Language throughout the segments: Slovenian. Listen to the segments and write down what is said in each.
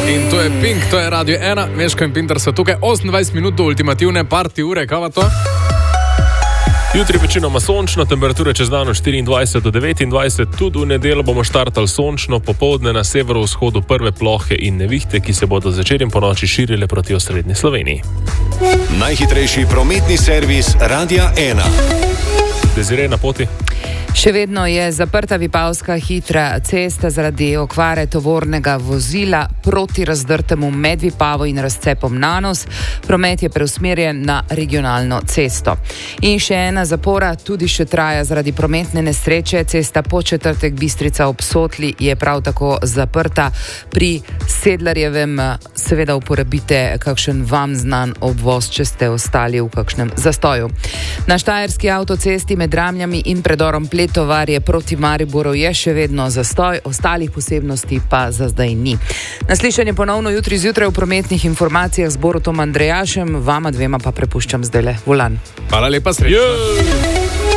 In to je Pink, to je Radio 1, Meško in Pintar so tukaj 28 minut do ultimativne party ure, kaj pa to? Jutri večinoma sončno, temperature čez dan od 24 do 29, tudi v nedeljo bomo štartali sončno, popoldne na severovzhodu prve plohe in nevihte, ki se bodo zvečer in ponoči širile proti osrednji Sloveniji. Najhitrejši prometni servis Radia 1. Desiree na poti. Še vedno je zaprta Vipavska hitra cesta zaradi okvare tovornega vozila proti razdrtemu med Vipavo in razcepom Nanos. Promet je preusmerjen na regionalno cesto. In še ena zapora tudi še traja zaradi prometne nesreče. Cesta Podčetrtek Bistrica ob Sotli je prav tako zaprta. Pri Sedlarjevem seveda uporabite kakšen vam znan obvoz, če ste ostali v kakšnem zastoju. Na štajerski avtocesti med Ramljami in predorom Pletovarje proti Mariboru je še vedno zastoj, ostalih posebnosti pa za zdaj ni. Naslišanje ponovno jutri zjutraj v prometnih informacijah z Borutom Andrejašem, vama dvema pa prepuščam zdajle volan. Hvala lepa, srečno.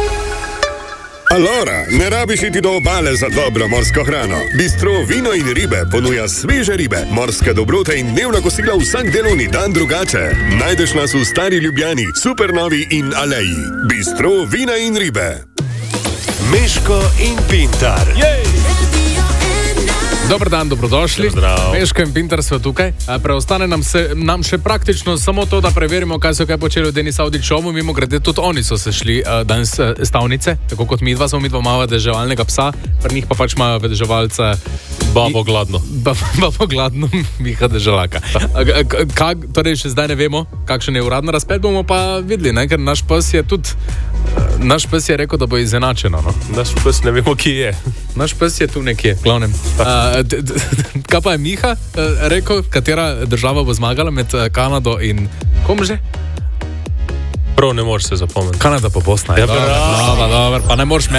Alora, ne rabiš iti do obale za dobro morsko hrano. Bistro Vino in ribe ponuja sveže ribe, morske dobrote in dnevna kosila vsak delovni dan drugače. Najdeš nas v Stari Ljubljani, Supernovi in Aleji. Bistro Vina in ribe. Meško in Pintar. Dober dan, dobrodošli. Zdrav. Meško in Pintar smo tukaj. Preostane nam še praktično samo to, da preverimo, kaj so počeli v Denis Audić Showu. Mimo grede, tudi oni so se šli danes stavnice, tako kot midva, samo midva imava deževalnega psa, pri njih pa pač imajo vedeževalca Babo Gladno. Babo Gladno, Miha Deželaka. Torej še zdaj ne vemo, kakšen je uradno razplet, bomo pa videli, ne? Ker naš pes je rekel, da bo izenačeno. No? Naš pes ne vemo, kje je. Naš pes je tu nekje, glavnem. Kaj pa je Miha rekel, katera država bo zmagala med Kanado in kom že? Prav ne moreš se zapomniti. Kanada pa Bosna. Ja, Dobar, pa ne moreš